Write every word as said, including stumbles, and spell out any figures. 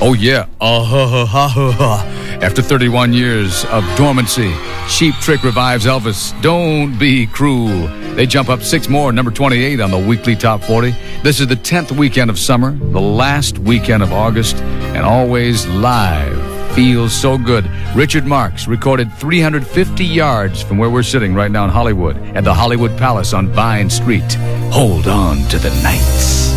Oh, yeah. Uh, ha, ha, ha, ha, ha. After thirty-one years of dormancy, Cheap Trick revives Elvis. Don't be cruel. They jump up six more, number twenty-eight on the weekly top forty. This is the tenth weekend of summer, the last weekend of August, and always live. Feels so good. Richard Marx recorded three hundred fifty yards from where we're sitting right now in Hollywood at the Hollywood Palace on Vine Street. Hold on to the nights.